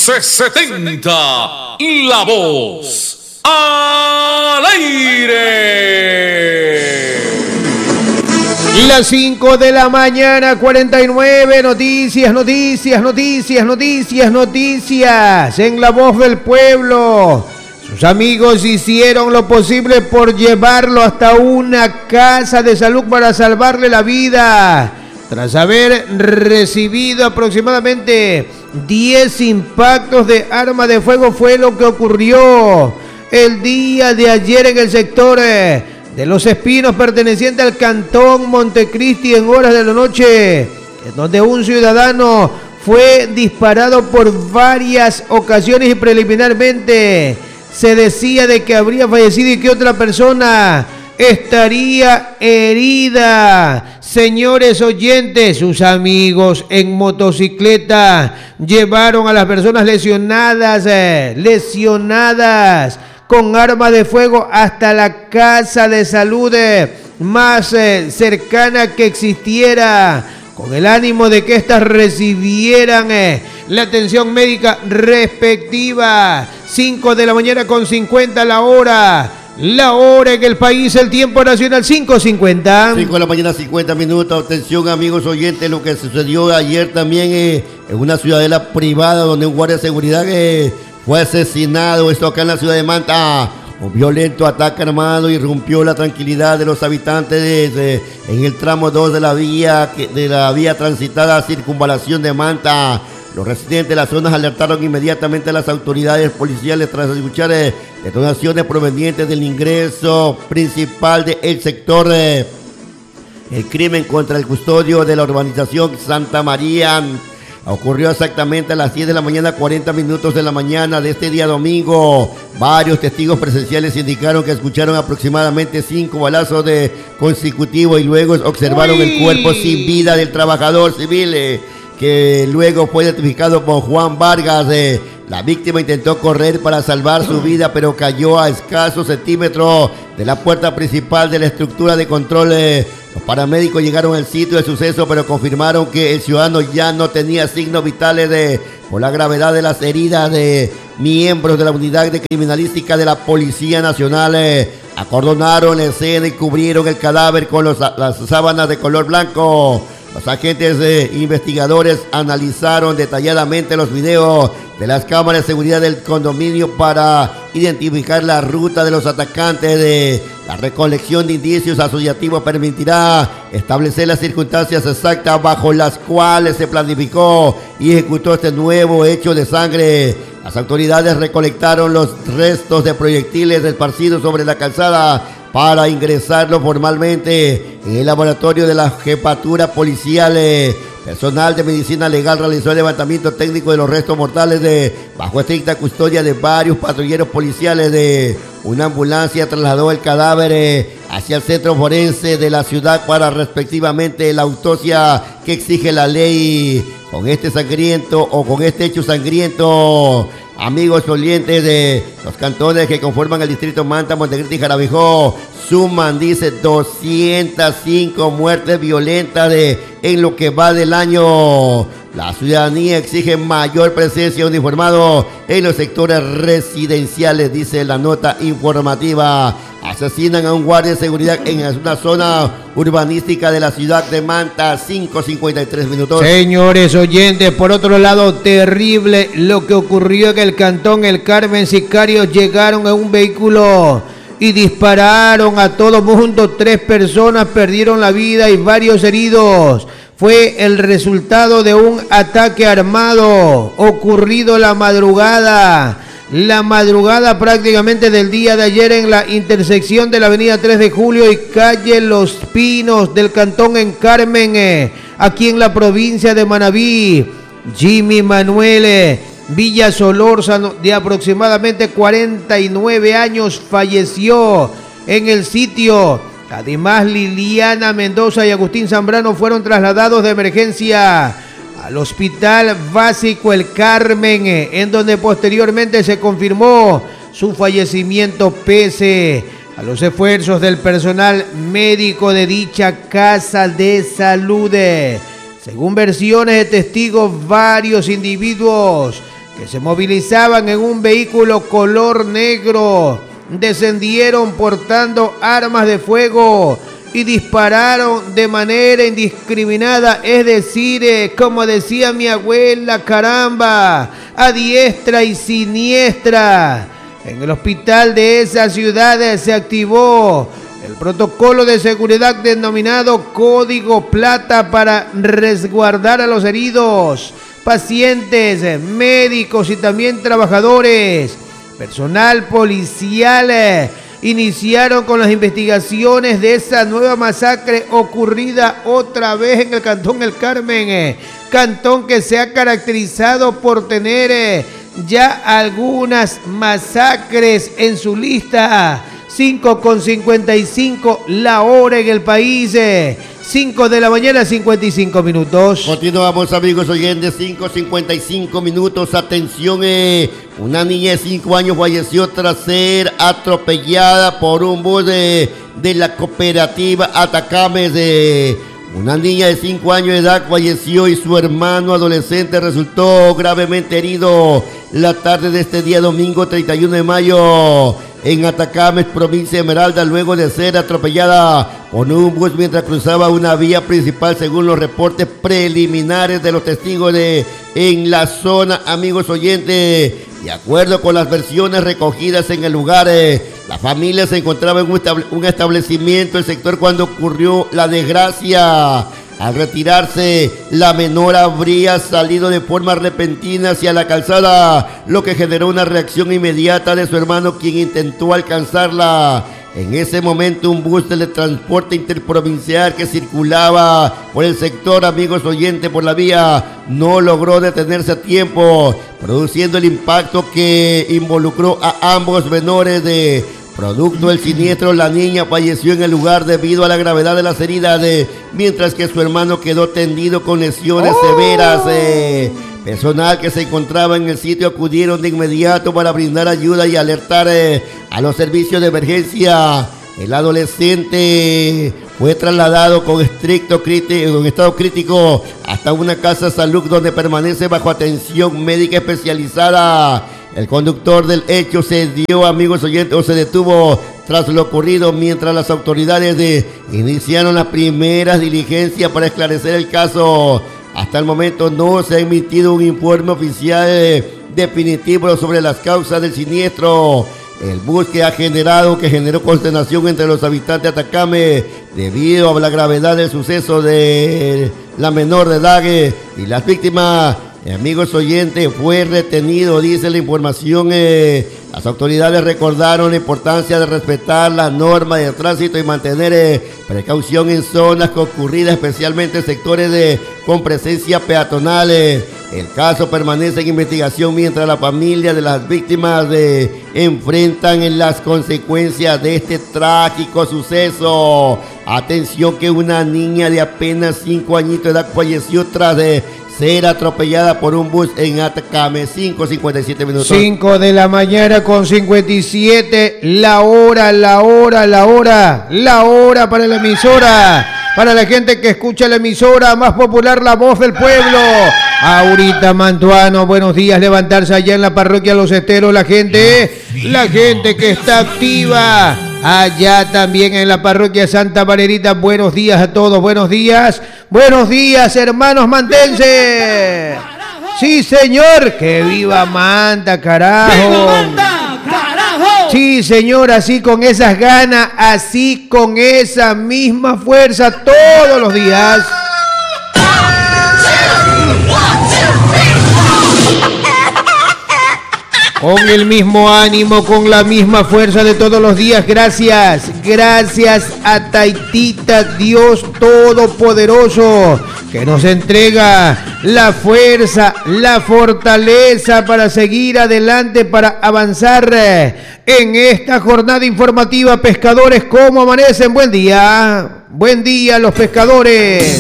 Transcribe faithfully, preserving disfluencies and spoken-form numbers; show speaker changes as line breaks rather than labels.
once setenta, La Voz al aire.
Las cinco de la mañana, cuarenta y nueve, noticias, noticias, noticias, noticias, noticias, en La Voz del Pueblo. Sus amigos hicieron lo posible por llevarlo hasta una casa de salud para salvarle la vida. Tras haber recibido aproximadamente diez impactos de arma de fuego, fue lo que ocurrió el día de ayer en el sector de Los Espinos, perteneciente al cantón Montecristi, en horas de la noche, en donde un ciudadano fue disparado por varias ocasiones y preliminarmente se decía de que habría fallecido y que otra persona estaría herida. Señores oyentes, sus amigos en motocicleta llevaron a las personas lesionadas, eh, lesionadas con arma de fuego hasta la casa de salud eh, más eh, cercana que existiera, con el ánimo de que éstas recibieran eh, la atención médica respectiva. cinco de la mañana con cincuenta la hora. La hora en el país, el tiempo nacional, cinco cincuenta.
cinco de la mañana, cincuenta minutos. Atención, amigos oyentes, lo que sucedió ayer también eh, en una ciudadela privada donde un guardia de seguridad eh, fue asesinado. Esto acá en la ciudad de Manta. Un violento ataque armado irrumpió la tranquilidad de los habitantes de, de, en el tramo dos de la vía de la vía transitada Circunvalación de Manta. Los residentes de las zonas alertaron inmediatamente a las autoridades policiales tras escuchar eh, detonaciones provenientes del ingreso principal del sector. Eh, el crimen contra el custodio de la urbanización Santa María ocurrió exactamente a las diez de la mañana, cuarenta minutos de la mañana de este día domingo. Varios testigos presenciales indicaron que escucharon aproximadamente cinco balazos de consecutivo y luego observaron Uy. el cuerpo sin vida del trabajador civil, eh, que luego fue identificado por Juan Vargas. Eh, la víctima intentó correr para salvar su vida, pero cayó a escasos centímetros de la puerta principal de la estructura de control. Eh, Los paramédicos llegaron al sitio de suceso, pero confirmaron que el ciudadano ya no tenía signos vitales de, por la gravedad de las heridas de miembros de la unidad de criminalística de la Policía Nacional. Eh, acordonaron la escena y cubrieron el cadáver con los, las sábanas de color blanco. Los agentes eh, investigadores analizaron detalladamente los videos de las cámaras de seguridad del condominio para identificar la ruta de los atacantes. De la recolección de indicios asociativos permitirá establecer las circunstancias exactas bajo las cuales se planificó y ejecutó este nuevo hecho de sangre. Las autoridades recolectaron los restos de proyectiles esparcidos sobre la calzada para ingresarlo formalmente en el laboratorio de la jefatura policial. Personal de medicina legal realizó el levantamiento técnico de los restos mortales de bajo estricta custodia de varios patrulleros policiales. De una ambulancia trasladó el cadáver hacia el centro forense de la ciudad para respectivamente la autopsia que exige la ley. Con este sangriento o con este hecho sangriento, amigos oyentes de los cantones que conforman el distrito Manta, Montecristi y Jarabacoa, suman, dice, doscientas cinco muertes violentas de, en lo que va del año. La ciudadanía exige mayor presencia uniformada en los sectores residenciales, dice la nota informativa. Asesinan a un guardia de seguridad en una zona urbanística de la ciudad de Manta, cinco cincuenta y tres minutos.
Señores oyentes, por otro lado, terrible lo que ocurrió en el cantón El Carmen. Sicarios llegaron en un vehículo y dispararon a todo mundo. Tres personas perdieron la vida y varios heridos. Fue el resultado de un ataque armado ocurrido la madrugada. La madrugada prácticamente del día de ayer en la intersección de la avenida tres de julio y calle Los Pinos del cantón En Carmen, eh, aquí en la provincia de Manabí. Jimmy Manuel eh, Villa Solórzano, de aproximadamente cuarenta y nueve años, falleció en el sitio. Además, Liliana Mendoza y Agustín Zambrano fueron trasladados de emergencia al Hospital Básico El Carmen, en donde posteriormente se confirmó su fallecimiento pese a los esfuerzos del personal médico de dicha casa de salud. Según versiones de testigos, varios individuos que se movilizaban en un vehículo color negro descendieron portando armas de fuego y dispararon de manera indiscriminada, es decir, eh, como decía mi abuela, caramba, a diestra y siniestra. En el hospital de esa ciudad eh, se activó el protocolo de seguridad denominado Código Plata para resguardar a los heridos, pacientes, eh, médicos y también trabajadores. Personal policial eh, iniciaron con las investigaciones de esa nueva masacre ocurrida otra vez en el Cantón El Carmen, eh, cantón que se ha caracterizado por tener eh, ya algunas masacres en su lista. cinco con cincuenta y cinco la hora en el país, eh, cinco de la mañana, cincuenta y cinco minutos.
Continuamos, amigos oyentes, cinco cincuenta y cinco minutos. Atención, eh, una niña de cinco años falleció tras ser atropellada por un bus de, de la cooperativa Atacames. De una niña de cinco años de edad falleció y su hermano adolescente resultó gravemente herido la tarde de este día domingo treinta y uno de mayo en Atacames, provincia de Esmeralda, luego de ser atropellada por un bus mientras cruzaba una vía principal, según los reportes preliminares de los testigos de en la zona, amigos oyentes. De acuerdo con las versiones recogidas en el lugar, eh, la familia se encontraba en un, estable, un establecimiento del sector cuando ocurrió la desgracia. Al retirarse, la menor habría salido de forma repentina hacia la calzada, lo que generó una reacción inmediata de su hermano, quien intentó alcanzarla. En ese momento, un bus de transporte interprovincial que circulaba por el sector, amigos oyentes, por la vía, no logró detenerse a tiempo, produciendo el impacto que involucró a ambos menores. De producto del siniestro, la niña falleció en el lugar debido a la gravedad de las heridas, de, mientras que su hermano quedó tendido con lesiones oh. severas. Eh. Personal que se encontraba en el sitio acudieron de inmediato para brindar ayuda y alertar eh, a los servicios de emergencia. El adolescente fue trasladado con estricto crítico, con estado crítico hasta una casa de salud donde permanece bajo atención médica especializada. El conductor del hecho se dio, amigos oyentes, o se detuvo tras lo ocurrido, mientras las autoridades de, iniciaron las primeras diligencias para esclarecer el caso. Hasta el momento no se ha emitido un informe oficial definitivo sobre las causas del siniestro. El bus que ha generado, que generó consternación entre los habitantes de Atacame debido a la gravedad del suceso de la menor de edad y las víctimas. Amigos oyentes, fue retenido, dice la información. Eh, las autoridades recordaron la importancia de respetar las normas de tránsito y mantener eh, precaución en zonas concurridas, especialmente en sectores de, con presencia peatonal. Eh. El caso permanece en investigación mientras la familia de las víctimas eh, enfrentan las consecuencias de este trágico suceso. Atención, que una niña de apenas cinco añitos de edad falleció tras de ser atropellada por un bus en Atacame. Cinco cincuenta y siete minutos.
cinco de la mañana con cincuenta y siete. La hora, la hora, la hora. La hora para la emisora. Para la gente que escucha la emisora más popular, La Voz del Pueblo. Ahorita Mantuano, buenos días. Levantarse allá en la parroquia Los Esteros. La gente, la gente que está activa. Allá también en la parroquia Santa Valerita, buenos días a todos, buenos días, buenos días, hermanos mantenses. Sí, señor, que viva Manta, carajo. ¡Viva Manta, carajo! Sí, señor, así con esas ganas, así con esa misma fuerza todos los días. Con el mismo ánimo, con la misma fuerza de todos los días. Gracias, gracias a Taitita, Dios Todopoderoso, que nos entrega la fuerza, la fortaleza para seguir adelante, para avanzar en esta jornada informativa. Pescadores, ¿cómo amanecen? Buen día, buen día los pescadores.